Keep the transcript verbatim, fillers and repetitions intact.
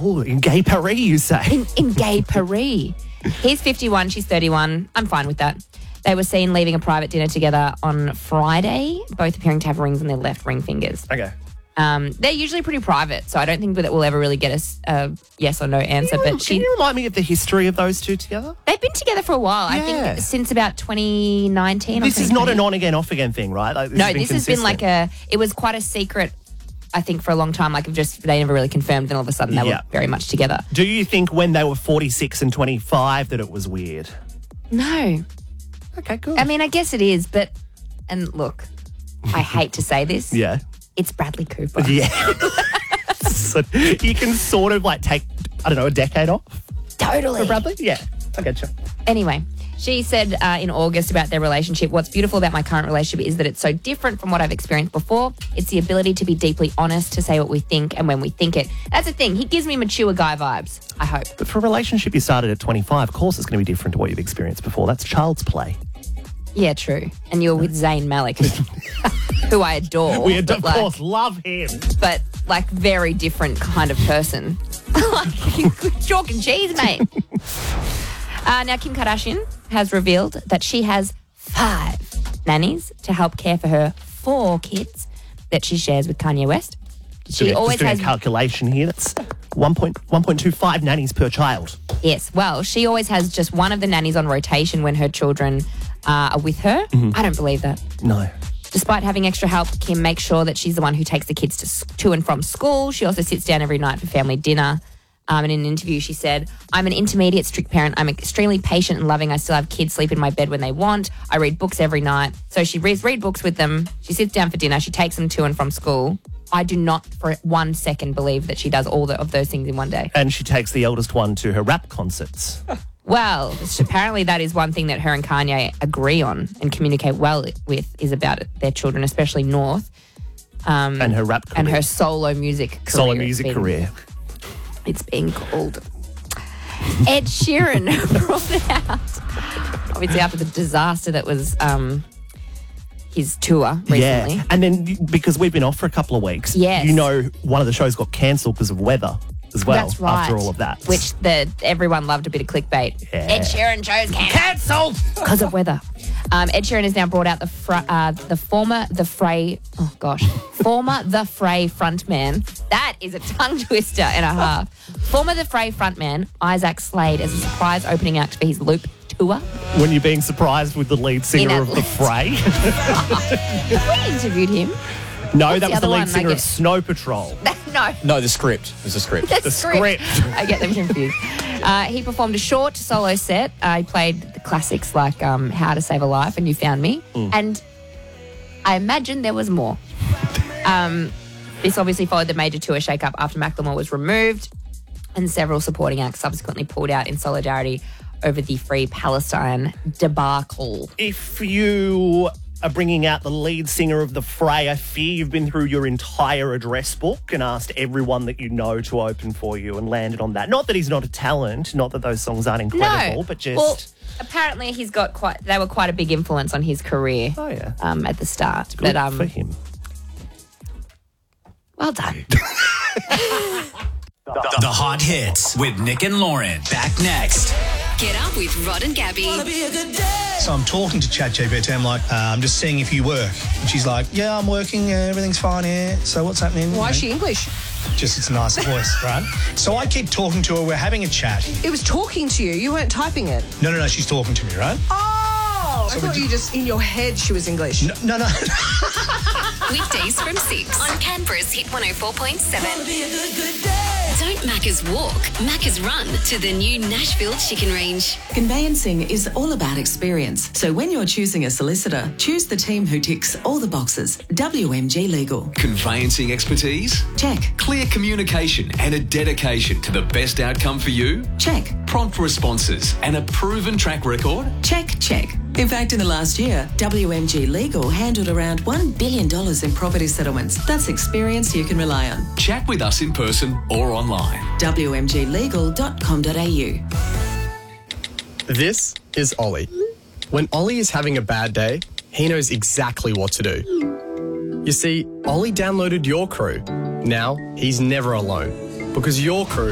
Oh, in gay Paris, you say? In, in gay Paris. He's fifty-one, she's thirty-one. I'm fine with that. They were seen leaving a private dinner together on Friday, both appearing to have rings on their left ring fingers. Okay. Um, they're usually pretty private, so I don't think that we'll ever really get a uh, yes or no answer. Can you, but she, can you remind me of the history of those two together? They've been together for a while. I Yeah. think since about twenty nineteen. This or is not twenty an on-again, off-again thing, right? Like, this No, has been this has been consistent. like a, it was quite a secret, I think, for a long time. Like, of just, they never really confirmed, and all of a sudden they Yeah. were very much together. Do you think when they were forty-six and twenty-five that it was weird? No. Okay, good. I mean, I guess it is, but, and look, I hate to say this. Yeah. It's Bradley Cooper. Yeah. So you can sort of like take, I don't know, a decade off Totally. for Bradley? Yeah, I get you. Anyway, she said uh, in August about their relationship, what's beautiful about my current relationship is that it's so different from what I've experienced before. It's the ability to be deeply honest, to say what we think and when we think it. That's the thing. He gives me mature guy vibes, I hope. But for a relationship you started at twenty-five, of course it's going to be different to what you've experienced before. That's child's play. Yeah, true. And you're with Zayn Malik, who, who I adore. We, of but like, course, love him. But like very different kind of person. Like chalk and cheese, mate. uh, now, Kim Kardashian has revealed that she has five nannies to help care for her four kids that she shares with Kanye West. She Doing- always just doing has a calculation here. That's one point one two five nannies per child. Yes, well, she always has just one of the nannies on rotation when her children uh, are with her. Mm-hmm. I don't believe that. No. Despite having extra help, Kim makes sure that she's the one who takes the kids to, s- to and from school. She also sits down every night for family dinner. Um, and in an interview, she said, I'm an intermediate strict parent. I'm extremely patient and loving. I still have kids sleep in my bed when they want. I read books every night. So she reads read books with them. She sits down for dinner. She takes them to and from school. I do not for one second believe that she does all the, of those things in one day. And she takes the eldest one to her rap concerts. Well, apparently that is one thing that her and Kanye agree on and communicate well with is about their children, especially North. Um, and her rap career. and her solo music career. Solo music It's been- career. It's being called. Ed Sheeran brought it out. Obviously after the disaster that was um, his tour recently. Yeah. And then because we've been off for a couple of weeks, Yes. you know one of the shows got cancelled because of weather as well. That's right. After all of that. Which the everyone loved a bit of clickbait. Yeah. Ed Sheeran shows cancelled because of weather. Um, Ed Sheeran has now brought out the fr- uh, the former The Fray, oh gosh, former The Fray frontman. That is a tongue twister and a half. Former The Fray frontman Isaac Slade as a surprise opening act for his Loop tour. When you're being surprised with the lead singer In of The Fray. We interviewed him. No, What's that the was the other lead one? singer I of get- Snow Patrol. No. No, the script. It was the script. The, The script. script. I get them confused. Uh, he performed a short solo set. Uh, he played the classics like um, How to Save a Life and You Found Me. Mm. And I imagine there was more. Um, this obviously followed the major tour shake-up after Macklemore was removed and several supporting acts subsequently pulled out in solidarity over the Free Palestine debacle. If you are bringing out the lead singer of The Fray, I fear you've been through your entire address book and asked everyone that you know to open for you and landed on that. Not that he's not a talent, not that those songs aren't incredible, No. but just... Well, apparently he's got quite, they were quite a big influence on his career Oh, yeah. um, at the start. Good but um, for him. well done. The, the Hot Hits with Nick and Lauren. Back next. Get up with Rod and Gabby. So I'm talking to ChatGPT. I'm like, uh, I'm just seeing if you work. And she's like, yeah, I'm working. Uh, everything's fine here. So what's happening? Why is she English? Just it's a nice voice, right? So I keep talking to her. We're having a chat. It was talking to you. You weren't typing it. No, no, no. She's talking to me, right? Oh! So I we thought do- you just, in your head, she was English. No, no, no. Weekdays from six on Canberra's Hit one oh four point seven. Don't Macca's walk, Macca's run to the new Nashville Chicken Range. Conveyancing is all about experience. So when you're choosing a solicitor, choose the team who ticks all the boxes. W M G Legal. Conveyancing expertise? Check. Clear communication and a dedication to the best outcome for you? Check. Prompt responses and a proven track record? Check, check. In fact, in the last year, W M G Legal handled around one billion dollars in property settlements. That's experience you can rely on. Chat with us in person or online. W M G legal dot com dot a u. This is Ollie. When Ollie is having a bad day, he knows exactly what to do. You see, Ollie downloaded Your Crew. Now, he's never alone because Your Crew